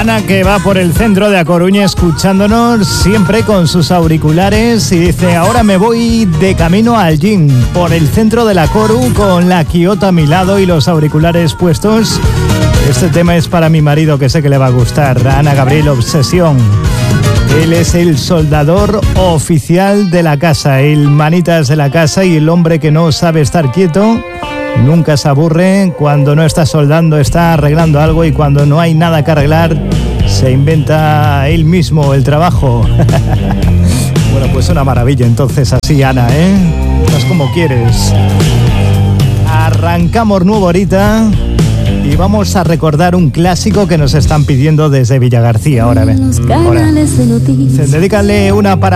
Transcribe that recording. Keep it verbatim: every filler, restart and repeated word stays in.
Ana, que va por el centro de A Coruña escuchándonos siempre con sus auriculares y dice: ahora me voy de camino al gym por el centro de la Coru con la Kyoto a mi lado y los auriculares puestos. Este tema es para mi marido, que sé que le va a gustar. Ana Gabriel, Obsesión. Él es el soldador oficial de la casa, el manitas de la casa y el hombre que no sabe estar quieto. Nunca se aburre, cuando no está soldando está arreglando algo y cuando no hay nada que arreglar se inventa él mismo el trabajo. Bueno, pues una maravilla entonces así, Ana, ¿eh? Estás como quieres. Arrancamos nuevo ahorita y vamos a recordar un clásico que nos están pidiendo desde Villagarcía. Ahora, ven. Ahora. Dedícale una para